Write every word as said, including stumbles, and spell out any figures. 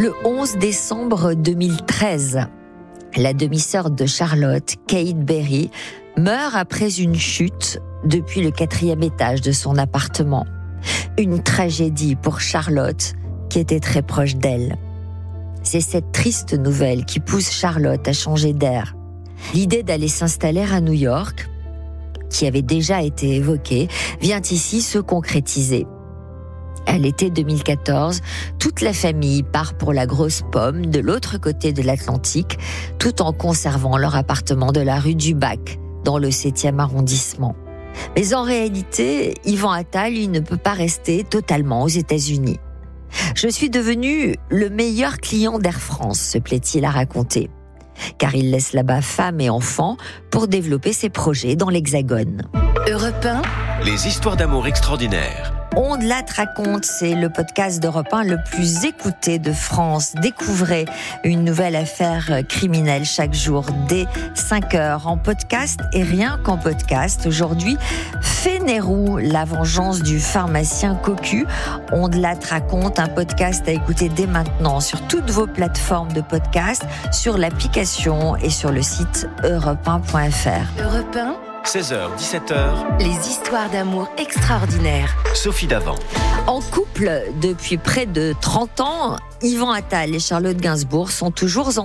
Le onze décembre deux mille treize, la demi-sœur de Charlotte, Kate Berry, meurt après une chute depuis le quatrième étage de son appartement. Une tragédie pour Charlotte, qui était très proche d'elle. C'est cette triste nouvelle qui pousse Charlotte à changer d'air. L'idée d'aller s'installer à New York, qui avait déjà été évoquée, vient ici se concrétiser. À l'été deux mille quatorze, toute la famille part pour la Grosse Pomme de l'autre côté de l'Atlantique, tout en conservant leur appartement de la rue du Bac, dans le septième arrondissement. Mais en réalité, Yvan Attal, il ne peut pas rester totalement aux États-Unis. « Je suis devenu le meilleur client d'Air France », se plaît-il à raconter, car il laisse là-bas femme et enfants pour développer ses projets dans l'Hexagone. Europe un, les histoires d'amour extraordinaires. On de la raconte, c'est le podcast d'Europe un le plus écouté de France. Découvrez une nouvelle affaire criminelle chaque jour dès cinq heures en podcast et rien qu'en podcast. Aujourd'hui, Fénérou, la vengeance du pharmacien cocu. On de la raconte, un podcast à écouter dès maintenant sur toutes vos plateformes de podcast, sur l'application et sur le site europe un point f r. Europe un, seize heures, dix-sept heures. les histoires d'amour extraordinaires. Sophie Davant. En couple depuis près de trente ans, Yvan Attal et Charlotte Gainsbourg sont toujours en